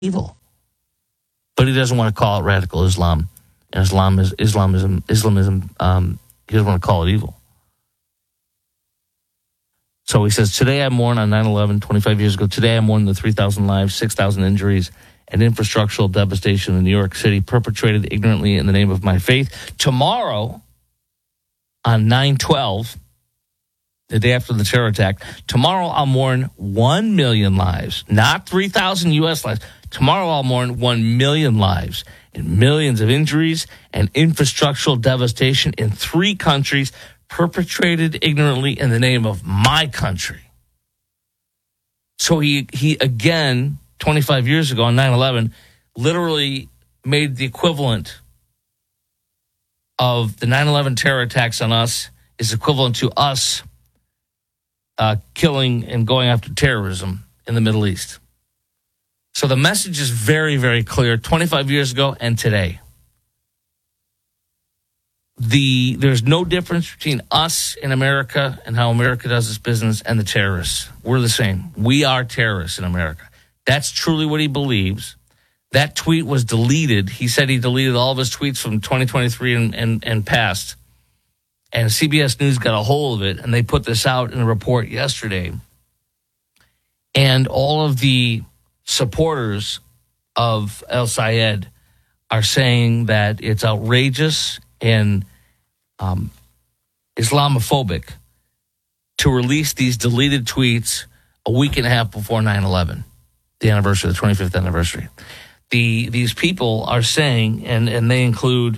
evil. But he doesn't want to call it radical Islam. And Islamism, he doesn't want to call it evil. So he says, today I mourn on 9/11, 25 years ago. Today I mourn the 3,000 lives, 6,000 injuries, and infrastructural devastation in New York City perpetrated ignorantly in the name of my faith. Tomorrow, on 9/12, the day after the terror attack, tomorrow I'll mourn 1 million lives, not 3,000 U.S. lives. Tomorrow I'll mourn 1 million lives and millions of injuries and infrastructural devastation in 3 countries perpetrated ignorantly in the name of my country. So he again, 25 years ago on 9/11, literally made the equivalent of the 9/11 terror attacks on us is equivalent to us killing and going after terrorism in the Middle East. So the message is very, very clear 25 years ago and today. There's no difference between us in America and how America does its business and the terrorists. We're the same. We are terrorists in America. That's truly what he believes. That tweet was deleted. He said he deleted all of his tweets from 2023 and past. And CBS News got a hold of it, and they put this out in a report yesterday. And all of the supporters of El Sayed are saying that it's outrageous and Islamophobic to release these deleted tweets a week and a half before 9/11, the anniversary, the 25th anniversary. These people are saying, and they include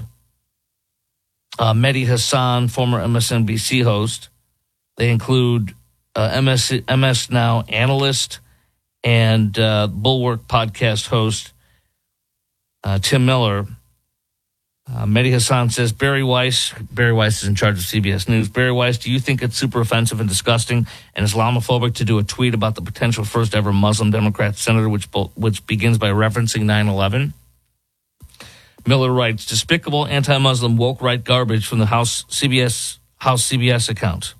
Mehdi Hassan, former MSNBC host. They include MS Now analyst and Bulwark podcast host Tim Miller. Mehdi Hassan says, Barry Weiss is in charge of CBS News. Barry Weiss, do you think it's super offensive and disgusting and Islamophobic to do a tweet about the potential first ever Muslim Democrat senator, which begins by referencing 9/11? Miller writes, despicable anti-Muslim woke right garbage from the House CBS account.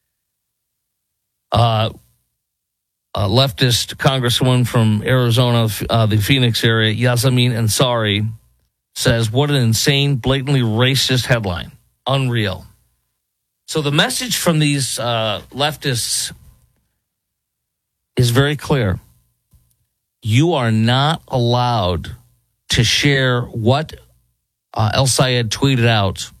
Leftist congresswoman from Arizona, the Phoenix area, Yasamin Ansari, says, what an insane, blatantly racist headline. Unreal. So the message from these leftists is very clear. You are not allowed to share what El Sayed tweeted out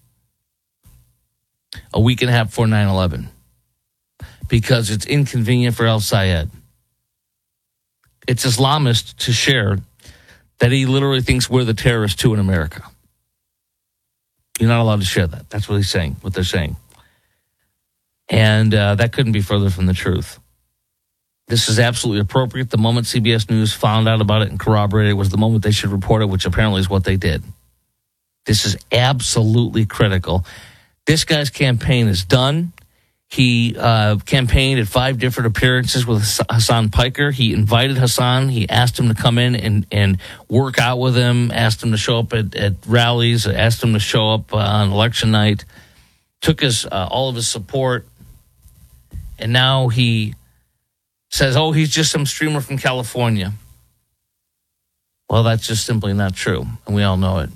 a week and a half before 9/11 because it's inconvenient for El Sayed. It's Islamist to share that he literally thinks we're the terrorists too in America. You're not allowed to share that. That's what he's saying, what they're saying. And that couldn't be further from the truth. This is absolutely appropriate. The moment CBS News found out about it and corroborated it was the moment they should report it, which apparently is what they did. This is absolutely critical. This guy's campaign is done. He campaigned at 5 different appearances with Hassan Piker. He invited Hassan. He asked him to come in and work out with him, asked him to show up at rallies, asked him to show up on election night, took all of his support, and now he says, oh, he's just some streamer from California. Well, that's just simply not true, and we all know it.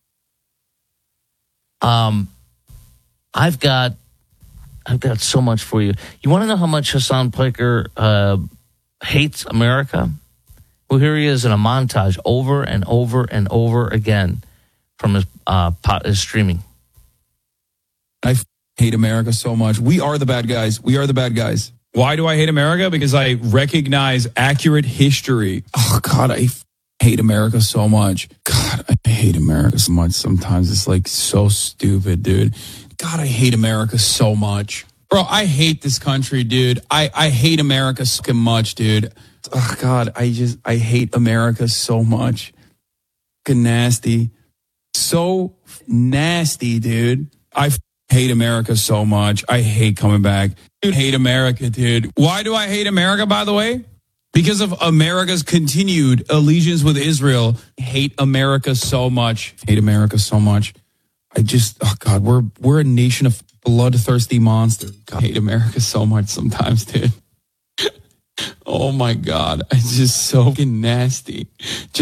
I've got so much for you. You want to know how much Hassan Piker hates America? Well, here he is in a montage over and over and over again from his streaming. I hate America so much. We are the bad guys. We are the bad guys. Why do I hate America? Because I recognize accurate history. Oh, God, I hate America so much. God, I hate America so much. Sometimes it's like so stupid, dude. God, I hate America so much. Bro, I hate this country, dude. I hate America so much, dude. Oh, God, I hate America so much. Fucking nasty. So nasty, dude. I hate America so much. I hate coming back. Dude, hate America, dude. Why do I hate America, by the way? Because of America's continued allegiance with Israel. Hate America so much. Hate America so much. Oh God, we're a nation of bloodthirsty monsters. God, I hate America so much sometimes, dude. Oh my God, it's just so fucking nasty.